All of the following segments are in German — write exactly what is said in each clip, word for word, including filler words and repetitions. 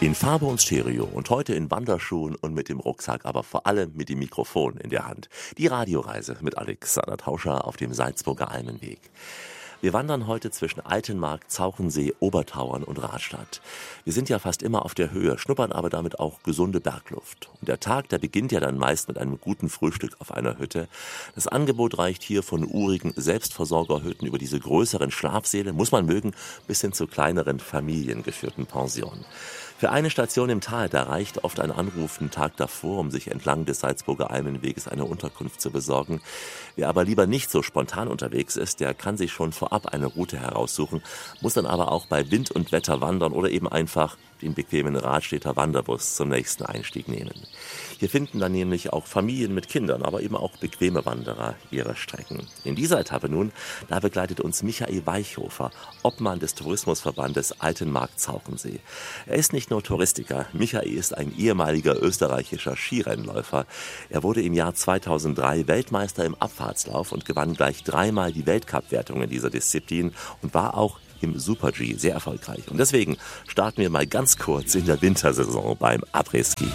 In Farbe und Stereo und heute in Wanderschuhen und mit dem Rucksack, aber vor allem mit dem Mikrofon in der Hand. Die Radioreise mit Alexander Tauscher auf dem Salzburger Almenweg. Wir wandern heute zwischen Altenmarkt, Zauchensee, Obertauern und Rastatt. Wir sind ja fast immer auf der Höhe, schnuppern aber damit auch gesunde Bergluft. Und der Tag, der beginnt ja dann meist mit einem guten Frühstück auf einer Hütte. Das Angebot reicht hier von urigen Selbstversorgerhütten über diese größeren Schlafsäle, muss man mögen, bis hin zu kleineren familiengeführten Pensionen. Für eine Station im Tal, da reicht oft ein Anruf einen Tag davor, um sich entlang des Salzburger Almenweges eine Unterkunft zu besorgen. Wer aber lieber nicht so spontan unterwegs ist, der kann sich schon vorab eine Route heraussuchen, muss dann aber auch bei Wind und Wetter wandern oder eben einfach den bequemen Radstädter Wanderbus zum nächsten Einstieg nehmen. Hier finden dann nämlich auch Familien mit Kindern, aber eben auch bequeme Wanderer ihre Strecken. In dieser Etappe nun, da begleitet uns Michael Weichhofer, Obmann des Tourismusverbandes Altenmarkt-Zauchensee. Er ist nicht nur Touristiker, Michael ist ein ehemaliger österreichischer Skirennläufer. Er wurde im Jahr zweitausenddrei Weltmeister im Abfahrtslauf und gewann gleich dreimal die Weltcup-Wertung in dieser Disziplin und war auch im Super-G sehr erfolgreich. Und deswegen starten wir mal ganz kurz in der Wintersaison beim Après-Ski.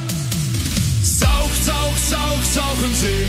Sauch, sauch, sauch, Zauchensee.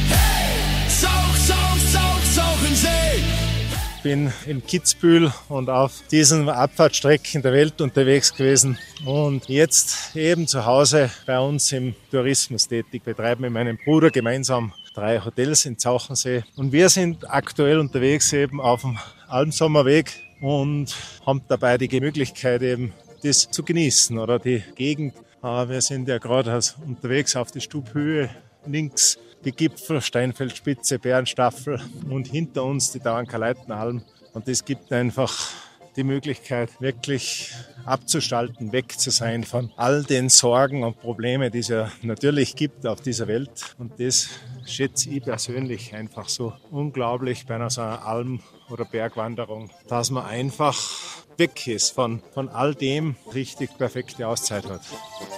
Hey! Sauch, sauch, sauch, Zauchensee. Ich bin in Kitzbühel und auf diesen Abfahrtsstrecken der Welt unterwegs gewesen und jetzt eben zu Hause bei uns im Tourismus tätig. Wir betreiben mit meinem Bruder gemeinsam drei Hotels in Zauchensee und wir sind aktuell unterwegs eben auf dem Almsommerweg und haben dabei die Möglichkeit eben das zu genießen oder die Gegend. Wir sind ja gerade unterwegs auf die Stubhöhe, links die Gipfel, Steinfeldspitze, Bärenstaffel und hinter uns die Tauernkaleitenalm. Und das gibt einfach die Möglichkeit, wirklich abzuschalten, weg zu sein von all den Sorgen und Problemen, die es ja natürlich gibt auf dieser Welt. Und das schätze ich persönlich einfach so unglaublich bei einer so einer Alm- oder Bergwanderung, dass man einfach weg ist von, von all dem, richtig perfekte Auszeit hat.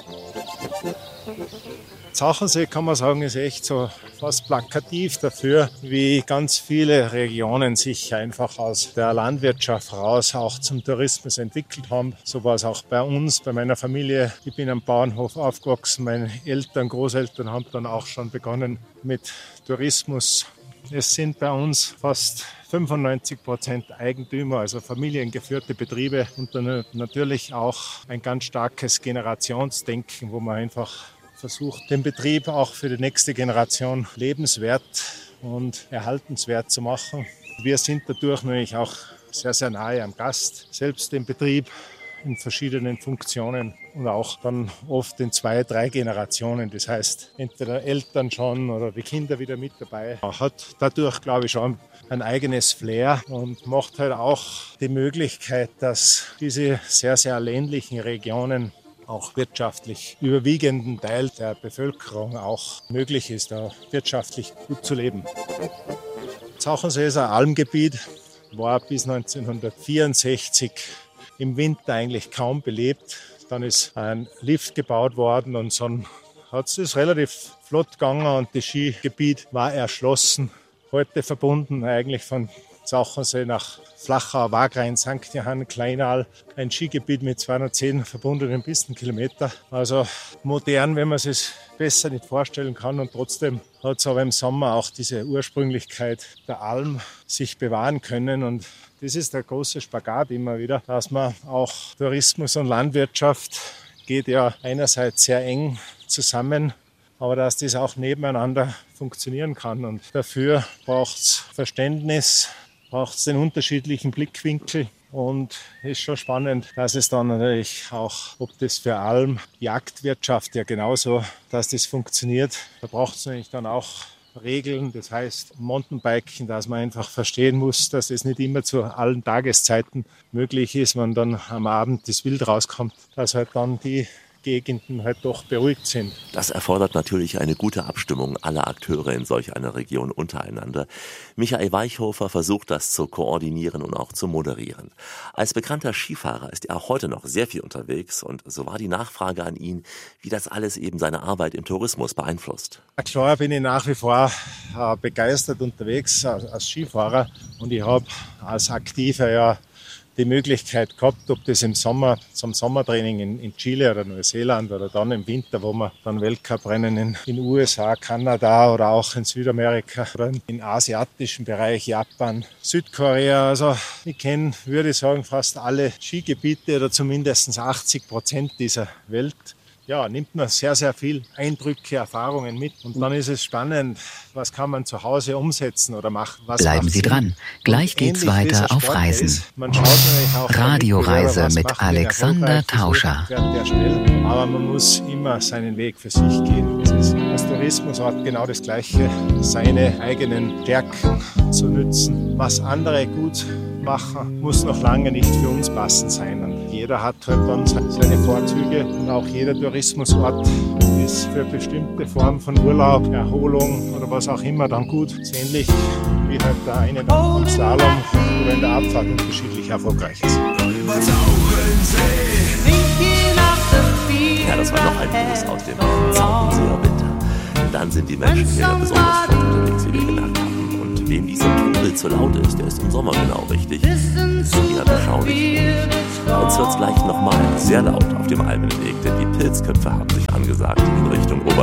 Zauchensee, kann man sagen, ist echt so fast plakativ dafür, wie ganz viele Regionen sich einfach aus der Landwirtschaft raus auch zum Tourismus entwickelt haben. So war es auch bei uns, bei meiner Familie. Ich bin am Bauernhof aufgewachsen. Meine Eltern, Großeltern haben dann auch schon begonnen mit Tourismus. Es sind bei uns fast fünfundneunzig Prozent Eigentümer, also familiengeführte Betriebe und dann natürlich auch ein ganz starkes Generationsdenken, wo man einfach versucht, den Betrieb auch für die nächste Generation lebenswert und erhaltenswert zu machen. Wir sind dadurch natürlich auch sehr, sehr nahe am Gast, selbst den Betrieb in verschiedenen Funktionen und auch dann oft in zwei, drei Generationen. Das heißt, entweder Eltern schon oder die Kinder wieder mit dabei. Hat dadurch, glaube ich, schon ein eigenes Flair und macht halt auch die Möglichkeit, dass diese sehr, sehr ländlichen Regionen auch wirtschaftlich überwiegenden Teil der Bevölkerung auch möglich ist, da wirtschaftlich gut zu leben. Zauchensee ist ein Almgebiet, war bis neunzehnhundertvierundsechzig im Winter eigentlich kaum belebt. Dann ist ein Lift gebaut worden und dann hat es relativ flott gegangen und das Skigebiet war erschlossen. Heute verbunden eigentlich von Zauchensee nach Flachau, Wagrain, Sankt Johann, Kleinal, ein Skigebiet mit zweihundertzehn verbundenen Pistenkilometer. Also modern, wenn man es sich besser nicht vorstellen kann und trotzdem hat es aber im Sommer auch diese Ursprünglichkeit der Alm sich bewahren können und das ist der große Spagat immer wieder, dass man auch Tourismus und Landwirtschaft geht ja einerseits sehr eng zusammen, aber dass das auch nebeneinander funktionieren kann und dafür braucht es Verständnis, braucht es den unterschiedlichen Blickwinkel und ist schon spannend, dass es dann natürlich auch, ob das für Alm, Jagdwirtschaft ja genauso, dass das funktioniert, da braucht es natürlich dann auch Regeln, das heißt Mountainbiken, dass man einfach verstehen muss, dass es nicht immer zu allen Tageszeiten möglich ist, wenn dann am Abend das Wild rauskommt, dass halt dann die Gegenden halt doch beruhigt sind. Das erfordert natürlich eine gute Abstimmung aller Akteure in solch einer Region untereinander. Michael Weichhofer versucht das zu koordinieren und auch zu moderieren. Als bekannter Skifahrer ist er auch heute noch sehr viel unterwegs und so war die Nachfrage an ihn, wie das alles eben seine Arbeit im Tourismus beeinflusst. Klar bin ich nach wie vor äh, begeistert unterwegs als, als Skifahrer und ich habe als Aktiver ja die Möglichkeit gehabt, ob das im Sommer zum Sommertraining in, in Chile oder Neuseeland oder dann im Winter, wo wir dann Weltcuprennen in den U S A, Kanada oder auch in Südamerika oder im asiatischen Bereich, Japan, Südkorea. Also ich kenne, würde ich sagen, fast alle Skigebiete oder zumindest achtzig Prozent dieser Welt. Ja, nimmt man sehr, sehr viel Eindrücke, Erfahrungen mit. Und dann ist es spannend, was kann man zu Hause umsetzen oder machen. Was Bleiben Sie dran. Gleich geht's weiter auf Reisen. Ist, man schaut natürlich auch Radioreise mit Alexander Tauscher. Aber man muss immer seinen Weg für sich gehen. Es ist als Tourismusort genau das Gleiche, seine eigenen Stärken zu nützen. Was andere gut machen, muss noch lange nicht für uns passend sein. Und jeder hat halt dann seine Vorzüge und auch jeder Tourismusort ist für bestimmte Formen von Urlaub, Erholung oder was auch immer dann gut. Das ist ähnlich wie halt der eine dann im Slalom oder in der Abfahrt unterschiedlich erfolgreich ist. Ja, das war noch ein Gruß aus dem Zauberseer Winter. Dann sind die Menschen hier besonders flott unterwegs, wie wir gemerkt haben. Und wem dieser Trubel zu laut ist, der ist im Sommer genau richtig. Ja, beschaulich. Bei uns wird es gleich nochmal sehr laut auf dem Almenweg, denn die Pilzköpfe haben sich angesagt in Richtung Ober